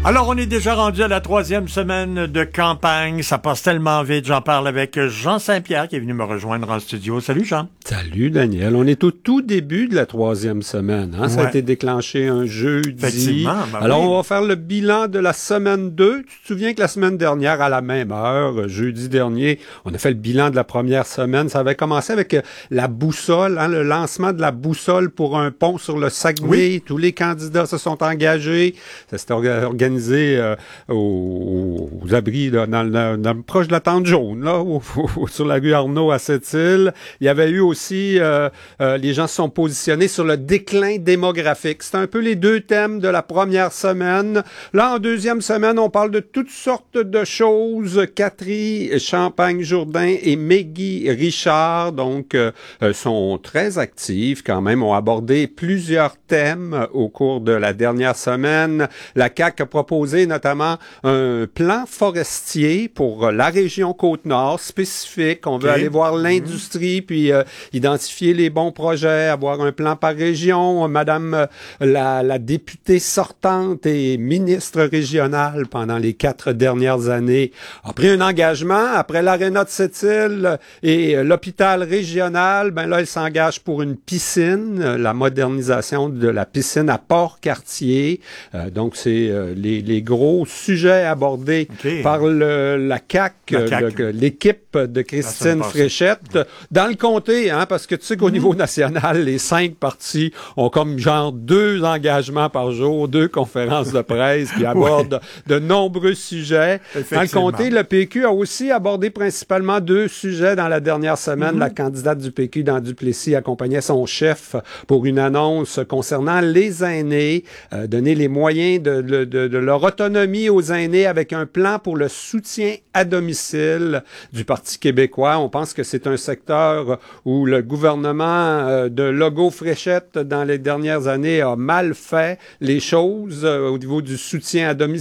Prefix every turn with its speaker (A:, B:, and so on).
A: Alors, on est déjà rendu à la 3e semaine de campagne. Ça passe tellement vite. J'en parle avec Jean Saint-Pierre qui est venu me rejoindre en studio. Salut, Jean.
B: Salut, Daniel. On est au tout début de la 3e semaine. Hein? Ça a été déclenché un jeudi.
A: Effectivement.
B: Alors, on va faire le bilan de la semaine 2. Tu te souviens que la semaine dernière, à la même heure, jeudi dernier, on a fait le bilan de la première semaine. Ça avait commencé avec la boussole, hein, le lancement de la boussole pour un pont sur le Saguenay. Oui. Tous les candidats se sont engagés. Ça s'était organisé aux abris là, proche de la Tente Jaune, là, sur la rue Arnaud à Sept-Îles. Il y avait eu aussi, les gens se sont positionnés sur le déclin démographique. C'est un peu les deux thèmes de la première semaine. Là, en deuxième semaine, on parle de toutes sortes de choses. Catherine Champagne-Jourdain et Meggy Richard, donc, sont très actives quand même, ont abordé plusieurs thèmes au cours de la dernière semaine. La CAQ a proposé notamment un plan forestier pour la région Côte-Nord spécifique. On veut aller voir l'industrie, puis identifier les bons projets, avoir un plan par région. Madame la députée sortante et ministre régionale pendant les 4 dernières années a pris un engagement. Après l'aréna de Sept-Îles et l'hôpital régional, ben là, elle s'engage pour une piscine, la modernisation de la piscine à Port-Cartier. Donc, c'est les gros sujets abordés par la CAQ. L'équipe de Christine Fréchette. Dans le comté, hein, parce que tu sais qu'au niveau national, les 5 partis ont comme genre 2 engagements par jour, 2 conférences de presse qui abordent de nombreux sujets. Dans le comté, le PQ a aussi abordé principalement 2 sujets dans la dernière semaine. La candidate du PQ dans Duplessis accompagnait son chef pour une annonce concernant les aînés, donner les moyens de leur autonomie aux aînés avec un plan pour le soutien à domicile du Parti québécois. On pense que c'est un secteur où le gouvernement de Legault-Fréchette dans les dernières années a mal fait les choses au niveau du soutien à domicile.